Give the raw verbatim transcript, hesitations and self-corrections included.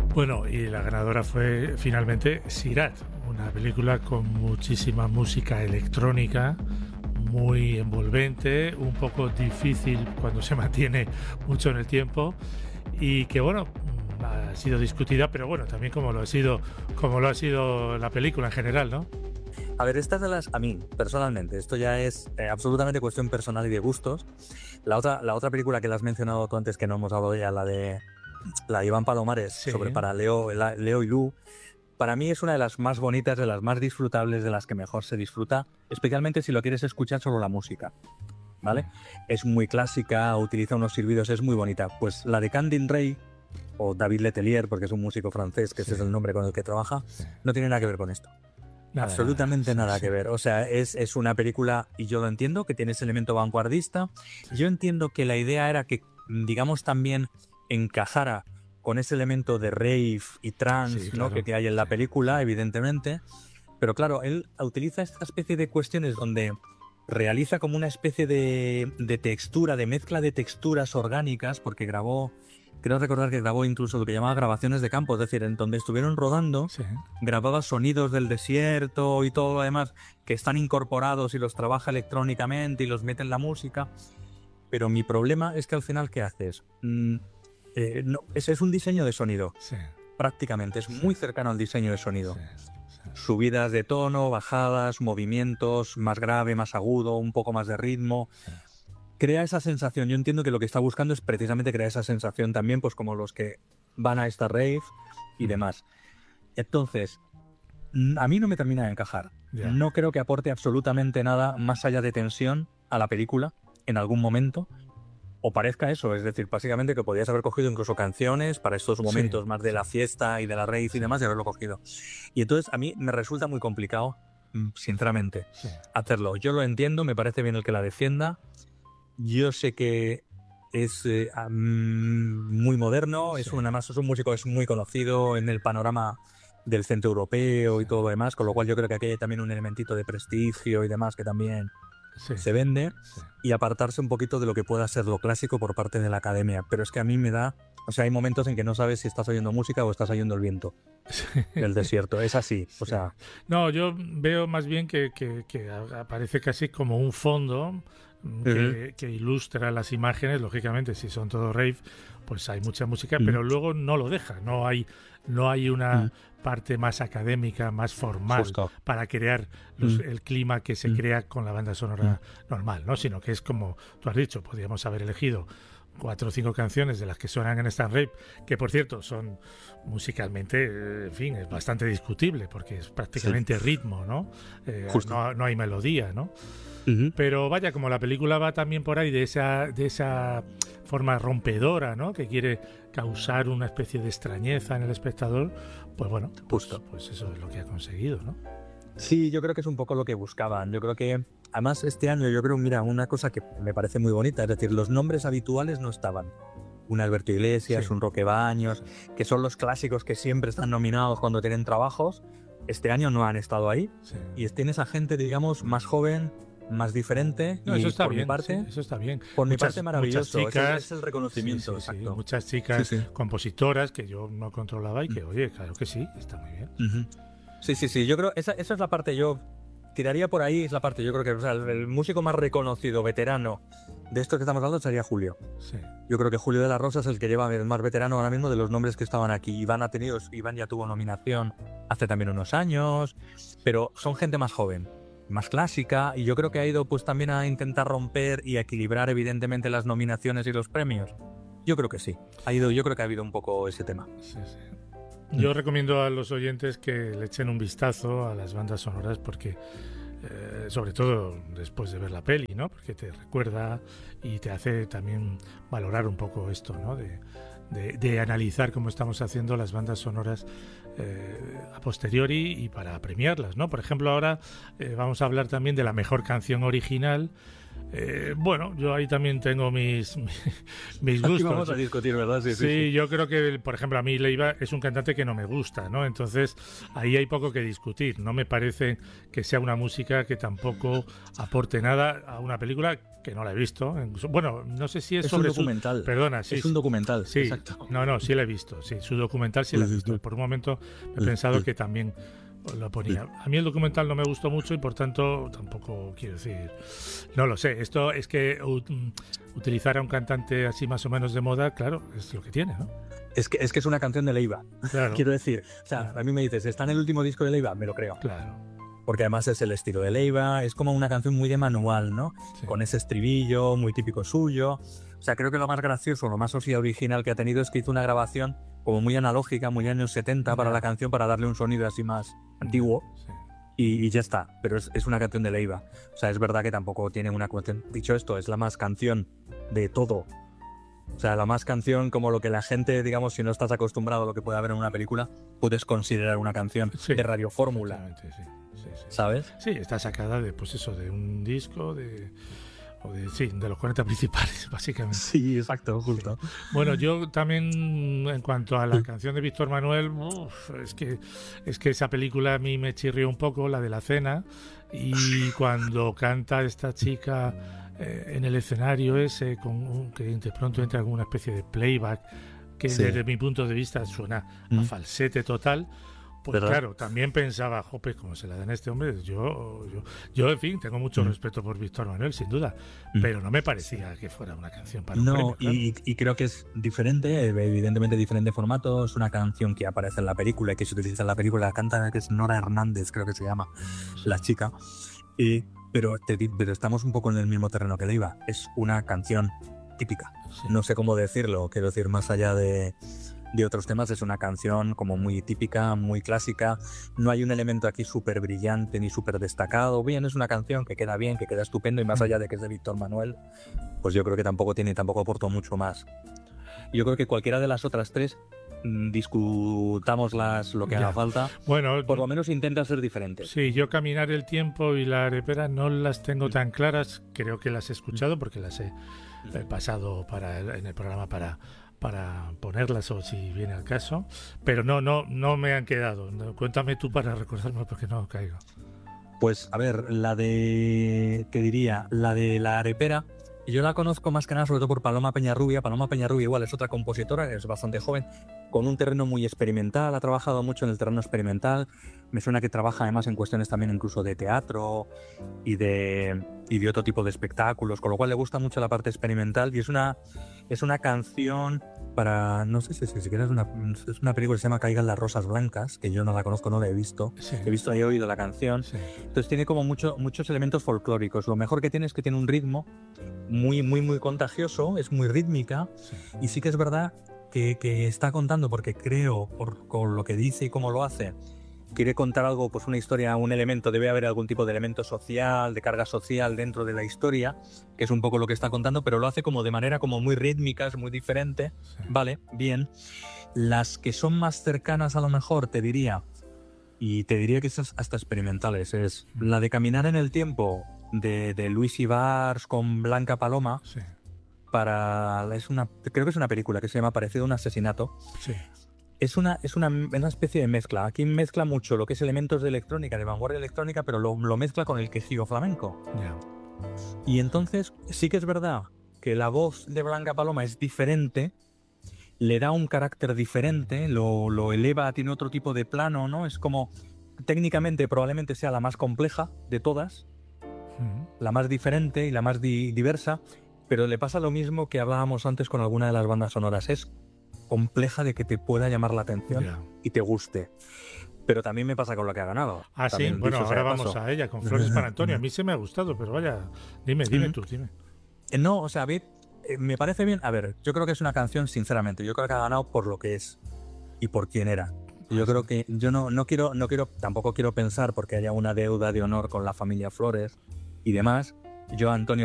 Bueno, y la ganadora fue finalmente Sirat, una película con muchísima música electrónica, muy envolvente, un poco difícil cuando se mantiene mucho en el tiempo y que bueno, ha sido discutida, pero bueno, también como lo ha sido, como lo ha sido la película en general, ¿no? A ver, estas de las, a mí, personalmente, esto ya es eh, absolutamente cuestión personal y de gustos. La otra, la otra película que la has mencionado tú antes, que no hemos hablado ya, la de, la de Iván Palomares, Sí. sobre para Leo, la- Leo y Lu, para mí es una de las más bonitas, de las más disfrutables, de las que mejor se disfruta, especialmente si lo quieres escuchar solo la música, ¿vale? Es muy clásica, utiliza unos silbidos, es muy bonita. Pues la de Candin Rey, o David Letelier, porque es un músico francés, que Sí. ese es el nombre con el que trabaja, Sí. no tiene nada que ver con esto. Nada, Absolutamente nada, nada sí, que sí. ver. O sea, es, es una película, y yo lo entiendo, que tiene ese elemento vanguardista. Yo entiendo que la idea era que, digamos, también encajara con ese elemento de rave y trance, Sí, ¿no? claro. que, que hay en la Sí. película, evidentemente. Pero claro, él utiliza esta especie de cuestiones donde realiza como una especie de, de textura, de mezcla de texturas orgánicas, porque grabó, creo recordar que grabó incluso lo que llamaba grabaciones de campo, es decir, en donde estuvieron rodando, Sí. grababa sonidos del desierto y todo lo demás que están incorporados y los trabaja electrónicamente y los mete en la música. Pero mi problema es que al final, ¿qué haces? Mm, eh, no, ese es un diseño de sonido, Sí. prácticamente, es muy cercano al diseño de sonido. Sí. Sí. Subidas de tono, bajadas, movimientos, más grave, más agudo, un poco más de ritmo. Sí. Crea esa sensación. Yo entiendo que lo que está buscando es precisamente crear esa sensación también, pues como los que van a esta rave y Mm. demás. Entonces, mm, a mí no me termina de encajar. Ya. No creo que aporte absolutamente nada más allá de tensión a la película en algún momento. O parezca eso, es decir, básicamente que podrías haber cogido incluso canciones para estos momentos Sí, más de la fiesta y de la rave y demás y haberlo cogido. Y entonces a mí me resulta muy complicado, mm, sinceramente, Sí. hacerlo. Yo lo entiendo, me parece bien el que la defienda. Yo sé que es eh, ah, mm, muy moderno, es Sí. un, además es un músico es muy conocido en el panorama del centro europeo y todo lo demás, con lo cual yo creo que aquí hay también un elementito de prestigio y demás que también Sí. se vende, Sí. y apartarse un poquito de lo que pueda ser lo clásico por parte de la academia. Pero es que a mí me da, o sea, hay momentos en que no sabes si estás oyendo música o estás oyendo el viento del desierto. Es así, o Sí. sea, No, yo veo más bien que, que- que aparece casi como un fondo mm, que, que ilustra las imágenes. Lógicamente, si son todo rave, pues hay mucha música, Ujú. pero luego no lo deja. No hay, no hay una Ujú. parte más académica, más formal Justo. para crear los- Mm. el clima que se Mm. crea con la banda sonora normal, ¿no? Sino que es como tú has dicho, podríamos haber elegido cuatro o cinco canciones de las que suenan en esta rave, que por cierto son musicalmente, eh, en fin, es bastante discutible porque es prácticamente ritmo, ¿no? Eh, Justo. no, no hay melodía, ¿no? Ujú. Pero vaya, como la película va también por ahí de esa, de esa forma rompedora, ¿no? Que quiere causar una especie de extrañeza en el espectador, pues bueno, pues, Justo. pues eso es lo que ha conseguido, ¿no? Sí, yo creo que es un poco lo que buscaban. Yo creo que, además, este año, yo creo, mira, una cosa que me parece muy bonita, es decir, los nombres habituales no estaban. Un Alberto Iglesias, Sí. un Roque Baños, que son los clásicos que siempre están nominados cuando tienen trabajos. Este año no han estado ahí. Sí. Y tienes a gente, digamos, más joven, más diferente. No, y eso está por bien, mi parte, sí, eso está bien. por mi Muchas- parte maravilloso. muchas Ese chicas, es el reconocimiento, sí, sí, sí, exacto. muchas chicas Sí, sí. compositoras que yo no controlaba y que, oye, claro que sí, está muy bien. Ujú. Sí, sí, sí. Yo creo esa, esa es la parte yo tiraría por ahí, es la parte. Yo creo que o sea, el, el músico más reconocido, veterano de esto que estamos hablando sería Julio. Sí. Yo creo que Julio de la Rosa es el que lleva el más veterano ahora mismo de los nombres que estaban aquí. Iván ha tenido, Iván ya tuvo nominación hace también unos años, pero son gente más joven, más clásica, y yo creo que ha ido pues también a intentar romper y equilibrar evidentemente las nominaciones y los premios. Yo creo que sí. Ha ido, yo creo que ha habido un poco ese tema. Sí, sí. Yo recomiendo a los oyentes que le echen un vistazo a las bandas sonoras porque, eh, sobre todo después de ver la peli, ¿no? Porque te recuerda y te hace también valorar un poco esto, ¿no? De, de, de analizar cómo estamos haciendo las bandas sonoras eh, a posteriori y para premiarlas, ¿no? Por ejemplo, ahora eh, vamos a hablar también de la mejor canción original. Eh, bueno, yo ahí también tengo mis, mis gustos. Aquí vamos a discutir, ¿verdad? Sí, Sí, sí, sí. yo creo que, por ejemplo, a mí Leiva es un cantante que no me gusta, ¿no? Entonces, ahí hay poco que discutir. No me parece que sea una música que tampoco aporte nada a una película que no la he visto. Bueno, no sé si es, Es sobre un documental. Su... Perdona, sí. Es un documental, sí. exacto. No, no, sí la he visto. Sí, su documental sí la he visto. Por un momento he pensado que también lo ponía. A mí el documental no me gustó mucho y por tanto tampoco quiero decir, no lo sé. Esto es que uh, utilizar a un cantante así más o menos de moda, claro, es lo que tiene, ¿no? Es que es que es una canción de Leiva. Claro. Quiero decir, o sea, a mí me dices, ¿está en el último disco de Leiva? Me lo creo. Claro. Porque además es el estilo de Leiva, es como una canción muy de manual, ¿no? Sí. Con ese estribillo muy típico suyo. O sea, creo que lo más gracioso, lo más así original que ha tenido es que hizo una grabación como muy analógica, muy años setenta para la canción, para darle un sonido así más antiguo. Sí. Y, y ya está, pero es, es una canción de Leiva. O sea, es verdad que tampoco tiene una cuestión. Dicho esto, es la más canción de todo. O sea, la más canción como lo que la gente, digamos, si no estás acostumbrado a lo que puede haber en una película, puedes considerar una canción sí, de radiofórmula. Sí, sí, sí, sí. ¿Sabes? Sí, está sacada de, pues eso, de un disco, de... O de, sí, de los cuarenta principales, básicamente. Sí, exacto, justo. Sí. Bueno, yo también, en cuanto a la canción de Víctor Manuel, uf, es que es que esa película a mí me chirrió un poco, la de la cena, y cuando canta esta chica eh, en el escenario ese, con que de pronto entra como una especie de playback, que sí, desde mi punto de vista suena mm. a falsete total. Pues ¿verdad? Claro, también pensaba, jope, como se la dan a este hombre, yo, yo, yo en fin, tengo mucho mm. respeto por Víctor Manuel, sin duda, mm. pero no me parecía que fuera una canción para no, un premio. Claro. Y, y creo que es diferente, evidentemente diferente formato, es una canción que aparece en la película y que se utiliza en la película, la canta, que es Nora Hernández, creo que se llama, la chica, y, pero, te, pero estamos un poco en el mismo terreno que Leiva, es una canción típica, sí. No sé cómo decirlo, quiero decir, más allá de... de otros temas, es una canción como muy típica, muy clásica, no hay un elemento aquí súper brillante ni súper destacado, bien, es una canción que queda bien, que queda estupendo y más allá de que es de Víctor Manuel, pues yo creo que tampoco tiene, tampoco aportó mucho más. Yo creo que cualquiera de las otras tres mmm, discutámoslas lo que ya haga falta, bueno, por lo menos intenta ser diferente. Sí, yo Caminar el tiempo y La arepera no las tengo tan claras, creo que las he escuchado porque las he, he pasado para el, en el programa para para ponerlas o si viene al caso, pero no no no me han quedado. Cuéntame tú para recordarme porque no caigo. Pues a ver, la de, ¿qué diría? La de La arepera, yo la conozco más que nada sobre todo por Paloma Peñarrubia. Paloma Peñarrubia igual es otra compositora, es bastante joven, con un terreno muy experimental, ha trabajado mucho en el terreno experimental, me suena que trabaja además en cuestiones también incluso de teatro y de, y de otro tipo de espectáculos, con lo cual le gusta mucho la parte experimental y es una, es una canción para, no sé si siquiera es una, es una película que se llama Caigan las rosas blancas, que yo no la conozco, no la he visto, sí. He visto y he oído la canción, sí. Entonces tiene como mucho, muchos elementos folclóricos, lo mejor que tiene es que tiene un ritmo muy, muy, muy contagioso, es muy rítmica, sí. Y sí que es verdad que, que está contando, porque creo, por con lo que dice y cómo lo hace, quiere contar algo, pues una historia, un elemento, debe haber algún tipo de elemento social, de carga social dentro de la historia, que es un poco lo que está contando, pero lo hace como de manera como muy rítmica, es muy diferente, sí. Vale, bien. Las que son más cercanas a lo mejor, te diría, y te diría que esas hasta experimentales, es la de Caminar en el tiempo, de, de Luis Ibars con Blanca Paloma, sí. Para, es una, creo que es una película que se llama Parecido a un asesinato, sí. Es una, es una, una especie de mezcla. Aquí mezcla mucho lo que es elementos de electrónica, de vanguardia electrónica, pero lo, lo mezcla con el quejigo flamenco. Yeah. Y entonces sí que es verdad que la voz de Blanca Paloma es diferente, le da un carácter diferente, lo, lo eleva, tiene otro tipo de plano, ¿no? Es como, técnicamente probablemente sea la más compleja de todas, mm-hmm. La más diferente y la más di, diversa, pero le pasa lo mismo que hablábamos antes con alguna de las bandas sonoras. Es compleja de que te pueda llamar la atención, yeah. Y te guste. Pero también me pasa con lo que ha ganado. Ah, también, sí, bueno, ahora vamos paso. a ella, con Flores para Antonio. A mí se me ha gustado, pero vaya, dime, dime tú, dime. No, o sea, a ver, me parece bien. A ver, yo creo que es una canción, sinceramente, yo creo que ha ganado por lo que es y por quién era. Yo creo que, yo no, no quiero, no quiero, tampoco quiero pensar porque haya una deuda de honor con la familia Flores y demás. Yo, Antonio